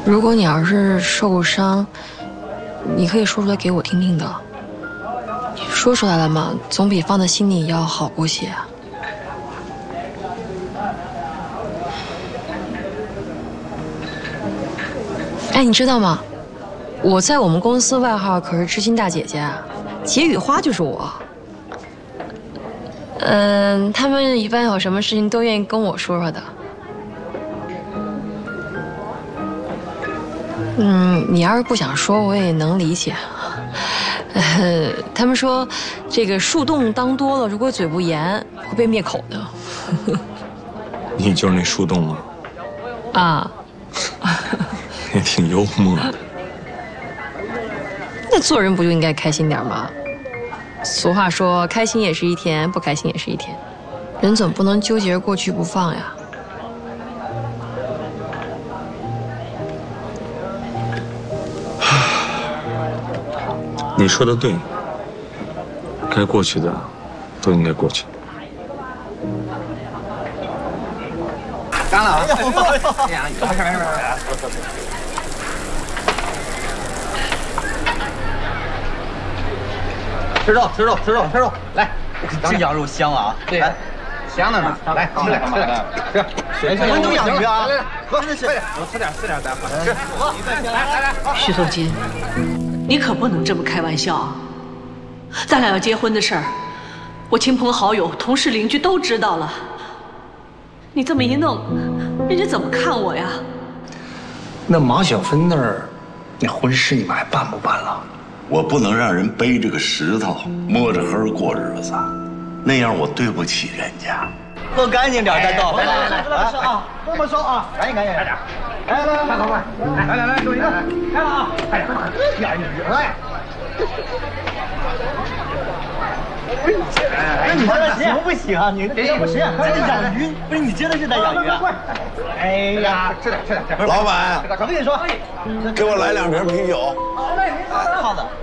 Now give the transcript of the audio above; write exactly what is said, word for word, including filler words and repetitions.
如果你要是受伤，你可以说出来给我听听的。说出来了嘛，总比放在心里要好过些啊。哎，你知道吗？我在我们公司外号可是知心大姐姐啊，解语花就是我。嗯，他们一般有什么事情都愿意跟我说说的。嗯，你要是不想说，我也能理解。呃，他们说，这个树洞当多了，如果嘴不严，会被灭口的。 你就是那树洞吗？ 啊， 也挺幽默的。 那做人不就应该开心点吗？俗话说，开心也是一天，不开心也是一天，人总不能纠结着过去不放呀。 你说的对，该过去的都应该过去。 干了啊！哎呀，没事没事没事，喝喝喝。吃肉吃肉吃肉吃肉，来，这羊肉香啊！对，来，香的呢。来，吃来吃来吃，吃。温州养鱼啊！来来，喝，快点，我吃点吃点再喝。吃，喝，来来来。 徐总监，你可不能这么开玩笑啊！咱俩要结婚的事儿，我亲朋好友、同事邻居都知道了。你这么一弄，人家怎么看我呀？ 那马小芬那儿，那婚事你们还办不办了？ 我不能让人背着个石头摸着黑过日子，那样我对不起人家。 喝干净点再倒。来来来来，来啊，这么说啊，赶紧赶紧，快点。来来来，快快快，来来来，注意了，来了啊！哎呀，点鱼来。哎，你这行不行啊？你这不行，这养鱼不是你真的是在养鱼啊？哎呀，吃点吃点吃点。 老板， 我跟你说， 给我来两瓶啤酒。 好嘞，好的。